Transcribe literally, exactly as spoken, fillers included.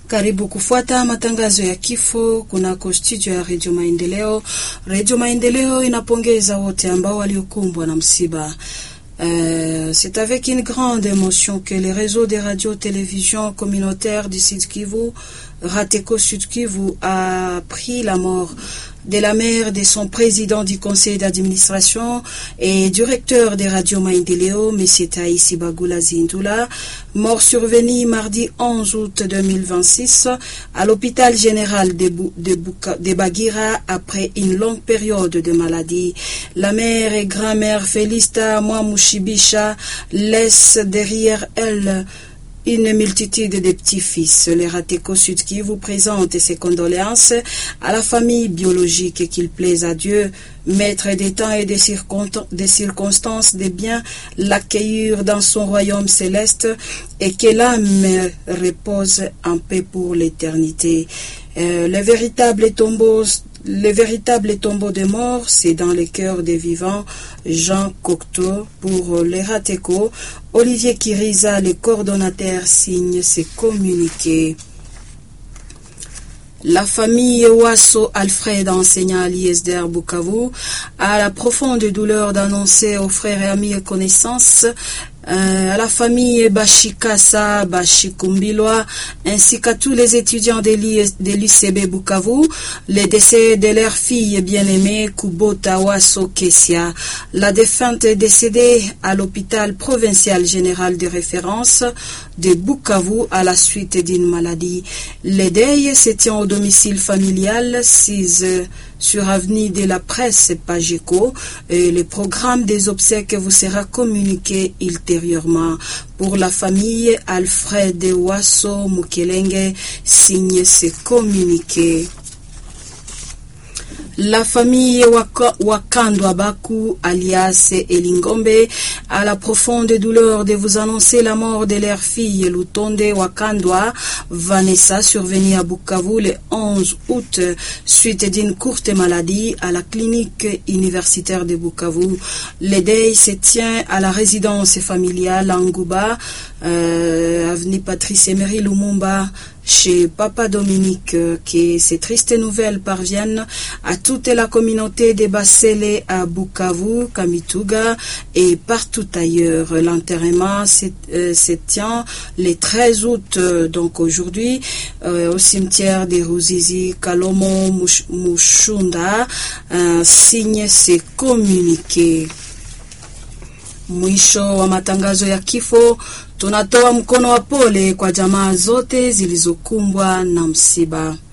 Karibu kufuata matangazo ya kifo kunako studio ya Radio Maendeleo. Radio Maendeleo inapongeza wote ambao waliokumbwa na msiba. Euh, c'est avec une grande émotion que le réseau des radios-télévisions communautaires du Sud Kivu, Rateco Sud Kivu, a pris la mort de la mère de son président du conseil d'administration et directeur des radios Maendeleo, M. Taïsi Bagula Zindula, mort survenu mardi onze août deux mille vingt-six à l'hôpital général de, Bou de, Bouka de Bagira après une longue période de maladie. La mère et grand-mère Félista Mouamushibisha laisse derrière elle une multitude de petits-fils. Les Rateco Sud qui vous présentent ses condoléances à la famille biologique, qu'il plaise à Dieu, maître des temps et des, des circonstances, de bien l'accueillir dans son royaume céleste et que l'âme repose en paix pour l'éternité. Euh, le véritable tombeau Le véritable tombeau des morts, c'est dans les cœurs des vivants. Jean Cocteau pour les Rateco. Olivier Kiriza, le coordonnateur, signe ses communiqués. La famille Wasso Alfred, enseignant à l'I S D R Bukavu, a la profonde douleur d'annoncer aux frères et amis et connaissances, Euh, à la famille Bashikasa, Bashikumbilwa, ainsi qu'à tous les étudiants de l'U C B Bukavu, le décès de leur fille bien-aimée, Kubota Wasso Kessia. La défunte est décédée à l'hôpital provincial général de référence de Bukavu à la suite d'une maladie. Le deuil se tient au domicile familial, six sur avenue de la presse Pageco, et le programme des obsèques vous sera communiqué ultérieurement. Pour la famille, Alfred Wasso Mukelenge signe ses communiqués. La famille Wakandwa Baku, alias Elingombe, a la profonde douleur de vous annoncer la mort de leur fille Lutonde Wakandwa Vanessa, survenue à Bukavu le onze août suite d'une courte maladie à la clinique universitaire de Bukavu. Le deuil se tient à la résidence familiale Angouba, euh, avenue Patrice Emery Lumumba, chez Papa Dominique, que ces tristes nouvelles parviennent à toute la communauté des Bassele à Bukavu, Kamituga et partout ailleurs. L'enterrement se, euh, se tient le treize août, euh, donc aujourd'hui, euh, au cimetière de Ruzizi, Kalomo, Mush, Mushunda, euh, signe ses communiqués. Mwisho wa matangazo ya kifo. Tunatoa mkono wa pole kwa jamaa zote zilizokumbwa na msiba.